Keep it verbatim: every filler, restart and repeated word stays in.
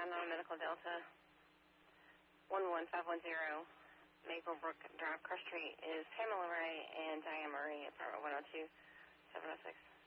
Ground Non-Medical Delta. one one five one zero Maplebrook Drive, Crush Street is Pamela Ray and Diane Marie, apartment one oh two, seven oh six.